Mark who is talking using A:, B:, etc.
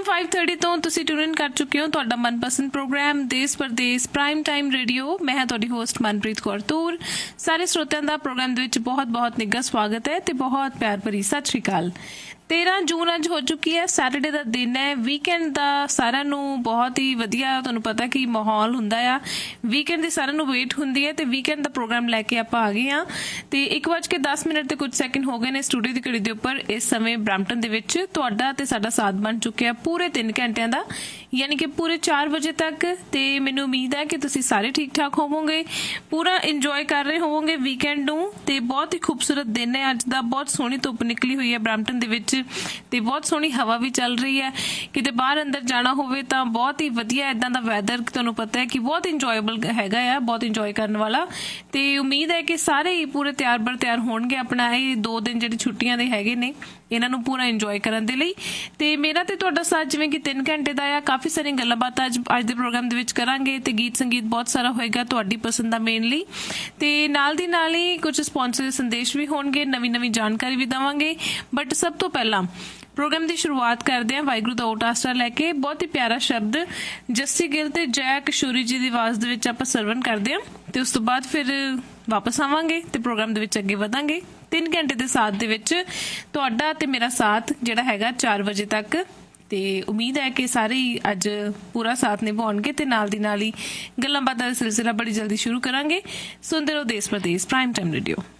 A: 5:30 ਤੋਂ ਤੁਸੀਂ ਟਿਊਨ ਇਨ ਕਰ ਚੁੱਕੇ ਹੋ ਤੁਹਾਡਾ ਮਨਪਸੰਦ ਪ੍ਰੋਗਰਾਮ ਦੇਸ਼ ਪਰਦੇਸ ਪ੍ਰਾਈਮ ਟਾਈਮ ਰੇਡੀਓ। ਮੈਂ ਹਾਂ ਤੁਹਾਡੀ ਹੋਸਟ ਮਨਪ੍ਰੀਤ ਕੌਰ ਤੂਰ। ਸਾਰੇ ਸਰੋਤਿਆਂ ਦਾ ਪ੍ਰੋਗਰਾਮ ਦੇ ਵਿੱਚ ਬਹੁਤ ਨਿੱਘਾ ਸਵਾਗਤ ਹੈ ਤੇ ਬਹੁਤ ਪਿਆਰ ਭਰੀ ਸਤਿ ਸ਼੍ਰੀ ਅਕਾਲ। 13 ਜੂਨ ਅੱਜ ਹੋ ਚੁੱਕੀ ਹੈ, ਸੈਟਰਡੇ ਦਾ ਦਿਨ ਹੈ। ਵੀਕਐਂਡ ਦਾ ਸਾਰਿਆਂ ਨੂੰ ਬਹੁਤ ਹੀ ਵਧੀਆ ਤੁਹਾਨੂੰ ਪਤਾ ਕਿ ਮਾਹੌਲ ਹੁੰਦਾ ਆ। ਵੀਕਐਂਡ ਦੀ ਸਾਰਿਆਂ ਨੂੰ ਵੇਟ ਹੁੰਦੀ ਹੈ ਤੇ ਵੀਕਐਂਡ ਦਾ ਪ੍ਰੋਗਰਾਮ ਲੈ ਕੇ ਆਪਾਂ ਆ ਗਏ ਹਾਂ ਤੇ 1:10 ਤੇ ਕੁਝ ਸੈਕਿੰਡ ਹੋ ਗਏ ਨੇ ਸਟੂਡੀਓ ਦੀ ਘੜੀ ਦੇ ਉੱਪਰ। ਇਸ ਸਮੇਂ ਬਰੈਂਪਟਨ ਦੇ ਵਿੱਚ ਤੁਹਾਡਾ ਤੇ ਸਾਡਾ ਸਾਥ ਬਣ ਚੁੱਕਿਆ ਪੂਰੇ 3 ਘੰਟਿਆਂ ਦਾ, ਯਾਨੀ ਕਿ ਪੂਰੇ 4 ਵਜੇ ਤੱਕ। ਤੇ ਮੈਨੂੰ ਉਮੀਦ ਹੈ ਕਿ ਤੁਸੀਂ ਸਾਰੇ ਠੀਕ ਠਾਕ ਹੋਵੋਗੇ, ਪੂਰਾ ਇੰਜੋਏ ਕਰ ਰਹੇ ਹੋਵੋਗੇ ਵੀਕਐਂਡ ਨੂੰ। ਤੇ ਬਹੁਤ ਹੀ ਖੂਬਸੂਰਤ ਦਿਨ ਹੈ ਅੱਜ ਦਾ, ਬਹੁਤ ਸੋਹਣੀ ਧੁੱਪ ਨਿਕਲੀ ਹੋਈ ਹੈ ਬਰੈਂਪਟਨ ਦੇ ਵਿੱਚ ਤੇ ਬਹੁਤ ਸੋਹਣੀ ਹਵਾ ਵੀ ਚੱਲ ਰਹੀ ਹੈ। ਕਿਤੇ ਬਾਹਰ ਅੰਦਰ ਜਾਣਾ ਹੋਵੇ ਤਾਂ ਬਹੁਤ ਹੀ ਵਧੀਆ ਏਦਾਂ ਦਾ ਵੈਦਰ ਤੁਹਾਨੂੰ ਪਤਾ ਹੈ ਕਿ ਬਹੁਤ ਇੰਜੋਏਬਲ ਹੈਗਾ ਆ, ਬਹੁਤ ਇੰਜੋਏ ਕਰਨ ਵਾਲਾ। ਤੇ ਉਮੀਦ ਹੈ ਕਿ ਸਾਰੇ ਹੀ ਪੂਰੇ ਤਿਆਰ ਬਰ ਤਿਆਰ ਹੋਣਗੇ ਆਪਣਾ ਇਹ 2 ਦਿਨ ਜਿਹੜੇ ਛੁੱਟੀਆਂ ਦੇ ਹੈਗੇ ਨੇ ਇਹਨਾਂ ਨੂੰ ਪੂਰਾ ਇੰਜੋਏ ਕਰਨ ਦੇ ਲਈ। ਤੇ ਮੇਰਾ ਤੇ ਤੁਹਾਡਾ ਸਾਥ ਜਿਵੇਂ ਕਿ 3 ਘੰਟੇ ਦਾ ਆ, ਕਾਫੀ ਸਾਰੀਆਂ ਗੱਲਾਂ ਬਾਤਾਂ ਅੱਜ ਦੇ ਪ੍ਰੋਗਰਾਮ ਦੇ ਵਿੱਚ ਕਰਾਂਗੇ ਤੇ ਗੀਤ ਸੰਗੀਤ ਬਹੁਤ ਸਾਰਾ ਹੋਏਗਾ ਤੁਹਾਡੀ ਪਸੰਦ ਦਾ ਮੇਨਲੀ। ਤੇ ਨਾਲ ਦੀ ਨਾਲ ਹੀ ਕੁਝ ਸਪਾਂਸਰ ਸੰਦੇਸ਼ ਵੀ ਹੋਣਗੇ, ਨਵੀਂ ਜਾਣਕਾਰੀ ਵੀ ਦੇਵਾਂਗੇ। ਬਟ ਸਭ ਤੋਂ ਪਹਿਲਾਂ ਪ੍ਰੋਗਰਾਮ ਦੀ ਸ਼ੁਰੂਆਤ ਕਰਦੇ ਹਾਂ ਵਾਹਿਗੁਰੂ ਦਾ ਓਟ ਆਸਰਾ ਲੈ ਕੇ। ਬਹੁਤ ਹੀ ਪਿਆਰਾ ਸ਼ਬਦ ਜੱਸੀ ਗਿੱਲ ਤੇ ਜੈ ਕਿਸ਼ੋਰੀ ਜੀ ਦੀ ਆਵਾਜ਼ ਦੇ ਵਿੱਚ ਆਪਾਂ ਸਰਵਨ ਕਰਦੇ ਹਾਂ ਤੇ ਉਸ ਤੋਂ ਬਾਅਦ ਫਿਰ ਵਾਪਸ ਆਵਾਂਗੇ ਤੇ ਪ੍ਰੋਗਰਾਮ ਦੇ ਵਿੱਚ ਅੱਗੇ ਵਧਾਂਗੇ। 3 ਘੰਟੇ ਦੇ ਸਾਥ ਦੇ ਵਿੱਚ ਤੁਹਾਡਾ ਤੇ ਮੇਰਾ ਸਾਥ ਜਿਹੜਾ ਹੈਗਾ 4 ਵਜੇ ਤੱਕ। ਤੇ ਉਮੀਦ ਹੈ ਕਿ ਸਾਰੇ ਹੀ ਅੱਜ ਪੂਰਾ ਸਾਥ ਨਿਭਾਉਣਗੇ ਤੇ ਨਾਲ ਦੀ ਨਾਲ ਹੀ ਗੱਲਾਂ ਬਾਤਾਂ ਦਾ ਸਿਲਸਿਲਾ ਬੜੀ ਜਲਦੀ ਸ਼ੁਰੂ ਕਰਾਂਗੇ। ਸੁਣਦੇ ਰਹੋ ਦੇਸ਼ ਪਰਦੇਸ ਪ੍ਰਾਈਮ ਟਾਈਮ ਰੇਡੀਓ।